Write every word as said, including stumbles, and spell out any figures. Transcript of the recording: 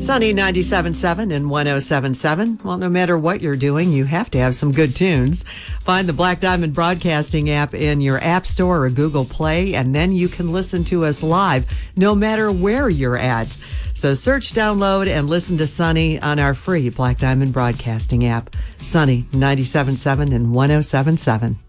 Sunny ninety-seven point seven and one oh seven point seven. Well, no matter what you're doing, you have to have some good tunes. Find the Black Diamond Broadcasting app in your App Store or Google Play, and then you can listen to us live no matter where you're at. So search, download, and listen to Sunny on our free Black Diamond Broadcasting app. Sunny ninety-seven point seven and one oh seven point seven.